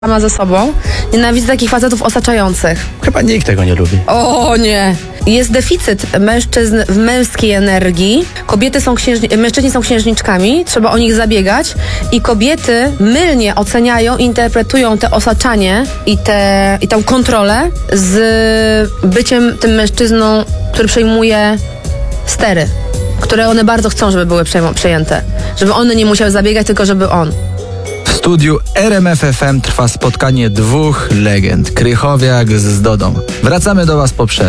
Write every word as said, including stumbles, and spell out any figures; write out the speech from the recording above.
sama ze sobą. Nienawidzę takich facetów osaczających. Chyba nikt tego nie lubi. O nie! Jest deficyt mężczyzn w męskiej energii. Kobiety są księżni- mężczyźni są księżniczkami, trzeba o nich zabiegać i kobiety mylnie oceniają, interpretują te osaczanie i, te, i tę kontrolę z byciem tym mężczyzną, który przejmuje stery, które one bardzo chcą, żeby były przejm- przejęte. Żeby one nie musiały zabiegać, tylko żeby on. W studiu R M F F M trwa spotkanie dwóch legend, Krychowiak z Dodą. Wracamy do Was po przerwie.